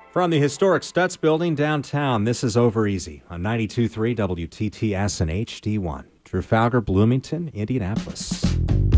From the historic Stutz Building downtown, this is Over Easy on 92.3 WTTS and HD1. Drew Fowler, Bloomington, Indianapolis.